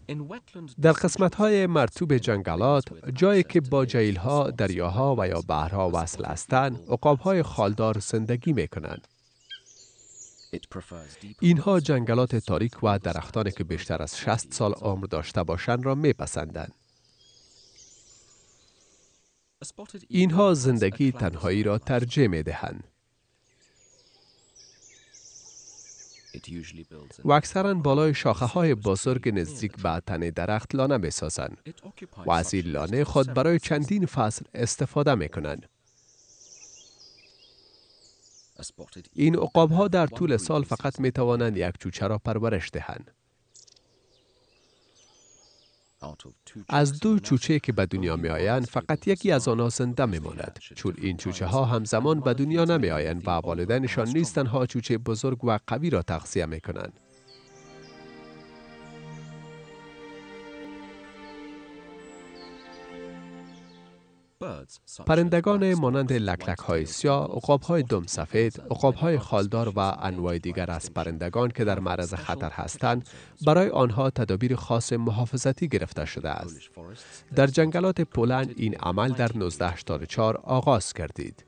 در قسمت‌های مرطوب جنگلات، جایی که با جهیل‌ها، دریاها و یا بحرها وصل هستند، عقاب‌های خالدار زندگی می‌کنند. اینها جنگلات تاریک و درختانی که بیشتر از 60 سال عمر داشته باشند را می‌پسندند. اینها زندگی تنهایی را ترجیح می‌دهند و اکثراً بالای شاخه‌های بزرگ نزدیک به تن درخت لانه می‌سازند و از این لانه خود برای چندین فصل استفاده می‌کنند. این عقاب‌ها در طول سال فقط می‌توانند یک چوچه را پرورش دهند. از 2 چوچه که به دنیا می‌آیند فقط یکی از آنها زنده می‌ماند، چون این چوچه‌ها همزمان به دنیا نمی‌آیند و والدینشان نیز تنها چوچه بزرگ و قوی را تغذیه می‌کنند. پرندگان مانند لک‌لک‌های سیاه، عقاب‌های دم سفید، عقاب‌های خالدار و انواع دیگر از پرندگان که در معرض خطر هستند، برای آنها تدابیر خاص محافظتی گرفته شده است. در جنگلات پولند این عمل در 1984 آغاز گردید.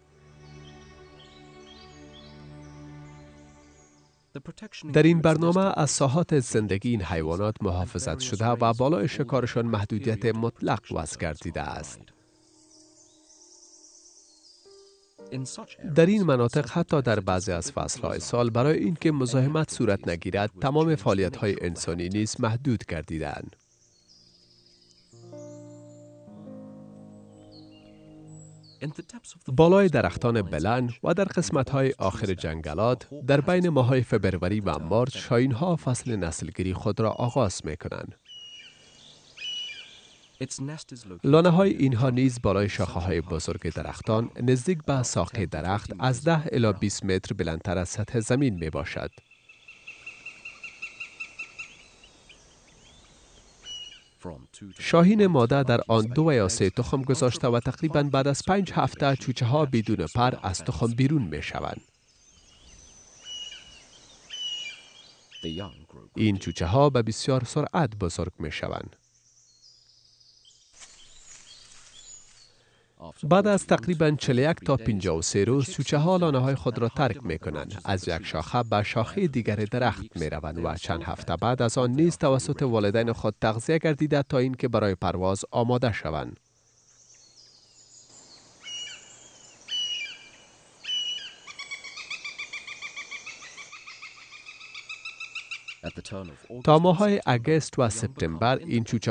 در این برنامه از ساحات زندگی این حیوانات محافظت شده و بالای شکارشان محدودیت مطلق وضع گردیده است. در این مناطق حتی در بعضی از فصلهای سال برای اینکه مزاحمت صورت نگیرد تمام فعالیت‌های انسانی نیز محدود گردیده‌اند. بالای درختان بلند و در قسمت‌های آخر جنگلات در بین ماه‌های فبروری و مارس شاهین‌ها فصل نسلگیری خود را آغاز می‌کنند. لانه‌های اینها نیز بالای شاخه‌های بزرگ درختان نزدیک به ساق درخت از 10 الی 20 متر بلندتر از سطح زمین می باشد. شاهین ماده در آن 2 یا 3 تخم گذاشته و تقریباً بعد از 5 هفته چوچه ها بدون پر از تخم بیرون می شوند. این چوچه ها به بسیار سرعت بزرگ می شوند. بعد از تقریباً 41 تا 53 روز چوچه ها لانه های خود را ترک می کنند. از یک شاخه به شاخه دیگر درخت می روند و چند هفته بعد از آن نیز توسط والدین خود تغذیه گردیده تا اینکه برای پرواز آماده شوند. تا ماه‌های اگست و سپتامبر این چوچه